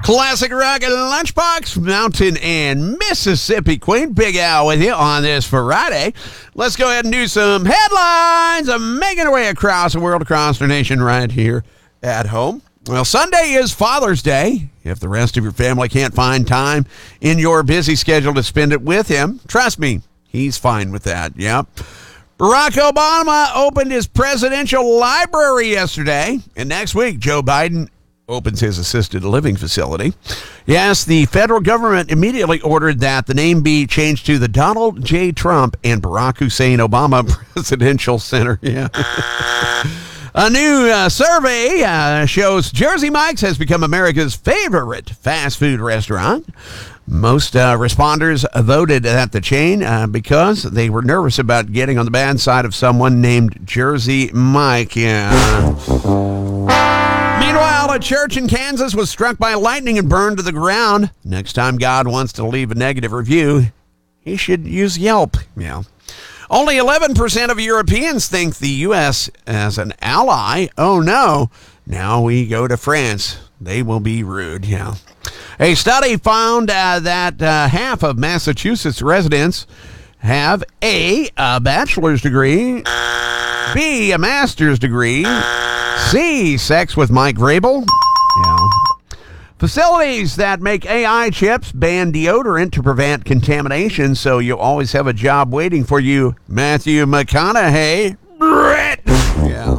Classic rock and lunchbox, Mountain and Mississippi Queen. Big Al with you on this Friday. Let's go ahead and do some headlines. I'm making our way across the world, across our nation, right here at home. Well, Sunday is Father's Day. If the rest of your family can't find time in your busy schedule to spend it with him, trust me, he's fine with that. Yep. Barack Obama opened his presidential library yesterday, and next week, Joe Biden opens his assisted living facility. Yes, the federal government immediately ordered that the name be changed to the Donald J. Trump and Barack Hussein Obama Presidential Center. Yeah. A new survey shows Jersey Mike's has become America's favorite fast food restaurant. Most responders voted at the chain because they were nervous about getting on the bad side of someone named Jersey Mike. Yeah. Meanwhile, a church in Kansas was struck by lightning and burned to the ground. Next time God wants to leave a negative review, he should use Yelp. Yeah. Only 11% of Europeans think the U.S. as an ally. Oh, no. Now we go to France. They will be rude. Yeah. A study found that half of Massachusetts residents have A, a bachelor's degree, B, a master's degree, C, sex with Mike Vrabel. Yeah. Facilities that make AI chips ban deodorant to prevent contamination, so you always have a job waiting for you, Matthew McConaughey. Brett. Yeah.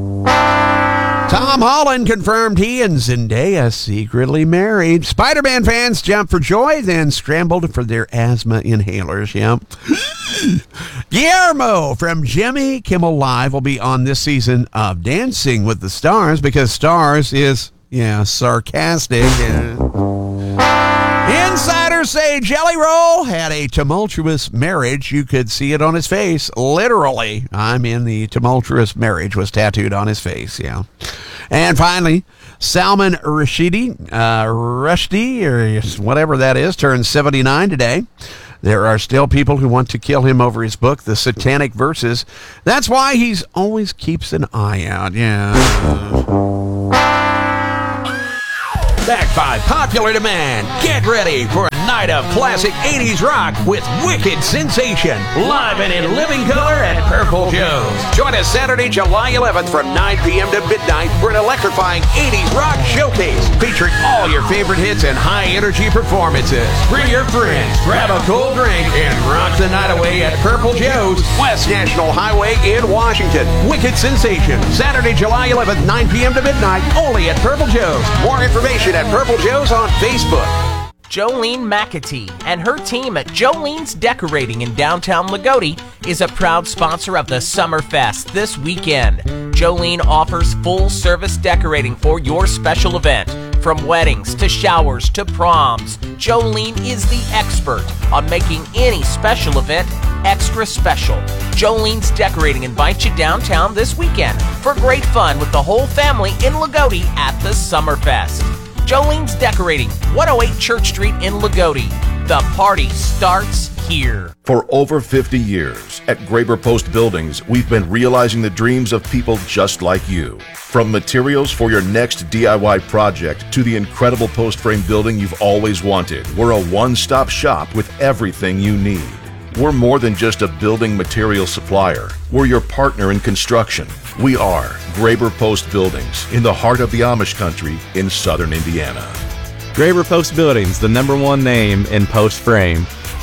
Tom Holland confirmed he and Zendaya secretly married. Spider-Man fans jumped for joy, then scrambled for their asthma inhalers. Yep. Guillermo from Jimmy Kimmel Live will be on this season of Dancing with the Stars because Stars is, sarcastic. Insiders say Jelly Roll had a tumultuous marriage. You could see it on his face. Literally, the tumultuous marriage was tattooed on his face, yeah. And finally, Salman Rushdie, or whatever that is, turns 79 today. There are still people who want to kill him over his book, The Satanic Verses. That's why he's always keeps an eye out, yeah. Backed by popular demand, get ready for a night of classic 80s rock with Wicked Sensation, live and in living color at Purple Joe's. Join us Saturday, July 11th from 9 p.m. to midnight for an electrifying 80s rock showcase featuring all your favorite hits and high-energy performances. Bring your friends, grab a cold drink, and rock the night away at Purple Joe's, West National Highway in Washington. Wicked Sensation, Saturday, July 11th, 9 p.m. to midnight, only at Purple Joe's. More information at Purple Joe's on Facebook. Jolene McAtee and her team at Jolene's Decorating in downtown Lagodi is a proud sponsor of the Summerfest this weekend. Jolene offers full-service decorating for your special event. From weddings to showers to proms, Jolene is the expert on making any special event extra special. Jolene's Decorating invites you downtown this weekend for great fun with the whole family in Lagodi at the Summerfest. Jolene's Decorating, 108 Church Street in Lagodi. The party starts here. For over 50 years, at Graber Post Buildings, we've been realizing the dreams of people just like you. From materials for your next DIY project to the incredible post frame building you've always wanted, we're a one-stop shop with everything you need. We're more than just a building material supplier. We're your partner in construction. We are Graber Post Buildings in the heart of the Amish country in southern Indiana. Graber Post Buildings, the #1 name in post frame.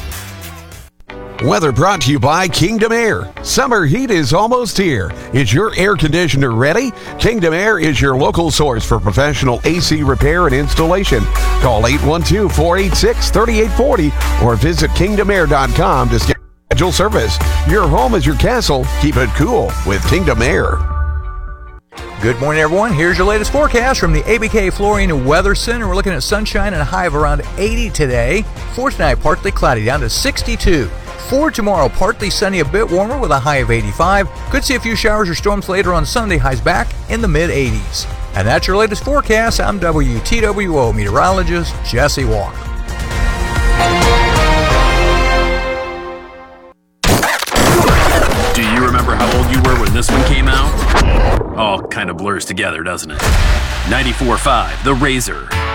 Weather brought to you by Kingdom Air. Summer heat is almost here. Is your air conditioner ready? Kingdom Air is your local source for professional AC repair and installation. Call 812-486-3840 or visit kingdomair.com to schedule service. Your home is your castle. Keep it cool with Kingdom Air. Good morning, everyone. Here's your latest forecast from the ABK Flooring and Weather Center. We're looking at sunshine and a high of around 80 today. For tonight, partly cloudy, down to 62. For tomorrow, partly sunny, a bit warmer with a high of 85. Could see a few showers or storms later on Sunday, highs back in the mid-80s. And that's your latest forecast. I'm WTWO meteorologist Jesse Walker. Do you remember how old you were when this one came out? All kind of blurs together, doesn't it? 94.5, The Razor.